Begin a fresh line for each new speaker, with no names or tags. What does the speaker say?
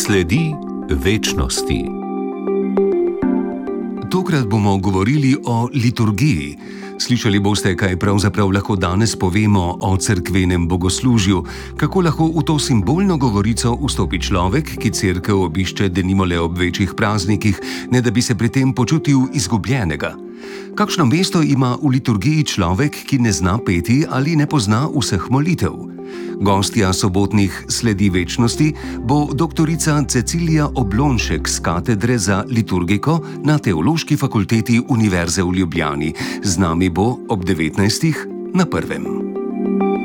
Sledi večnosti. Tokrat bomo govorili o liturgiji. Slišali boste, kaj pravzaprav lahko danes povemo o cerkvenem bogoslužju, kako lahko v to simbolno govorico vstopi človek, ki cerkev obišče denimo le ob večjih praznikih, ne da bi se pri tem počutil izgubljenega. Kakšno mesto ima v liturgiji človek, ki ne zna peti ali ne pozna vseh molitev? Gostja sobotnih Sledi večnosti bo doktorica Cecilija Oblonšek z katedre za liturgiko na Teološki fakulteti Univerze v Ljubljani. Z nami bo ob 19. na prvem.